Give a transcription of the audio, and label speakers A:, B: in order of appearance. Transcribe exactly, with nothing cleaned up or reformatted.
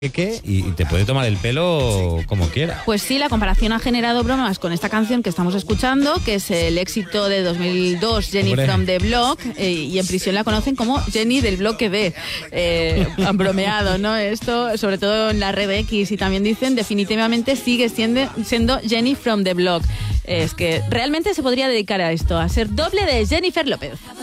A: ¿Qué? Y te puede tomar el pelo como quiera.
B: Pues sí, la comparación ha generado bromas con esta canción que estamos escuchando, que es el éxito de dos mil dos, Jenny Hombre. from the Block, eh, y en prisión la conocen como Jenny del Bloque B. Eh, han bromeado, ¿no? Esto, sobre todo en la red X, y también dicen definitivamente sigue siendo, siendo Jenny from the Block. Es que realmente se podría dedicar a esto, a ser doble de Jennifer López.